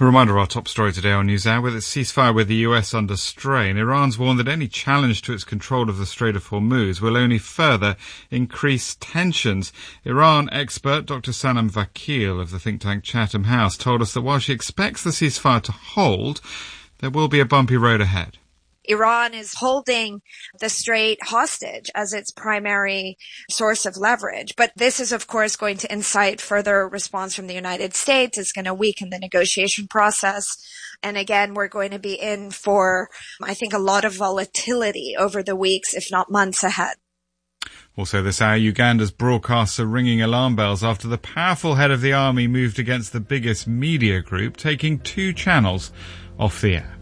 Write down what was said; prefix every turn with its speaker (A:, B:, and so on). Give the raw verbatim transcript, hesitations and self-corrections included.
A: A reminder of our top story today on NewsHour. With its ceasefire with the U S under strain, Iran's warned that any challenge to its control of the Strait of Hormuz will only further increase tensions. Iran expert Doctor Sanam Vakil of the think tank Chatham House told us that while she expects the ceasefire to hold, there will be a bumpy road ahead.
B: Iran is holding the strait hostage as its primary source of leverage. But this is, of course, going to incite further response from the United States. It's going to weaken the negotiation process. And again, we're going to be in for, I think, a lot of volatility over the weeks, if not months ahead.
A: Also this hour, Uganda's broadcasts are ringing alarm bells after the powerful head of the army moved against the biggest media group, taking two channels off the air.